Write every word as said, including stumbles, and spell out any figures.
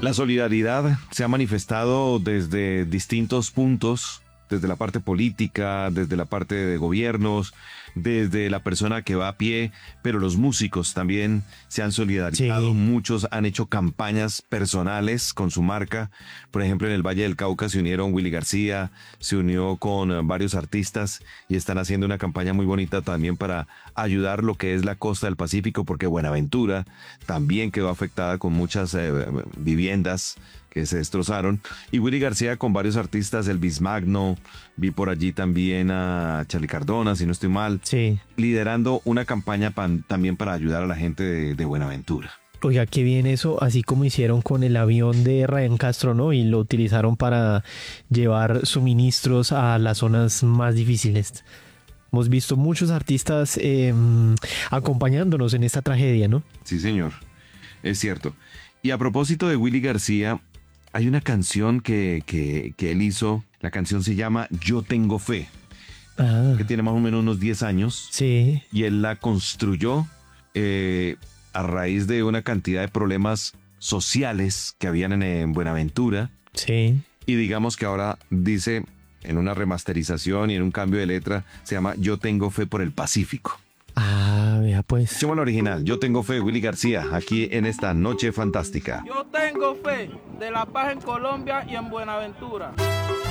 La solidaridad se ha manifestado desde distintos puntos, desde la parte política, desde la parte de gobiernos, desde la persona que va a pie, pero los músicos también se han solidarizado. Sí. Muchos han hecho campañas personales con su marca. Por ejemplo, en el Valle del Cauca se unieron Willy García, se unió con eh, varios artistas y están haciendo una campaña muy bonita también para ayudar lo que es la costa del Pacífico, porque Buenaventura también quedó afectada con muchas eh, viviendas que se destrozaron. Y Willy García con varios artistas, Elvis Magno, vi por allí también a Charly Cardona, si no estoy mal, Sí. liderando una campaña pan- también para ayudar a la gente de, de Buenaventura. Oiga, qué bien eso, así como hicieron con el avión de Ryan Castro, ¿no? Y lo utilizaron para llevar suministros a las zonas más difíciles. Hemos visto muchos artistas eh, acompañándonos en esta tragedia, ¿no? Sí, señor, es cierto. Y a propósito de Willy García, hay una canción que, que, que él hizo, la canción se llama Yo Tengo Fe, Ah, que tiene más o menos unos diez años, sí, y él la construyó eh, a raíz de una cantidad de problemas sociales que habían en, en Buenaventura, sí. y digamos que ahora dice, en una remasterización y en un cambio de letra, se llama Yo Tengo Fe por el Pacífico. Ah, vea pues. Escuchemos la original, Yo Tengo Fe, Willy García, aquí en esta noche fantástica. Yo tengo fe de la paz en Colombia y en Buenaventura.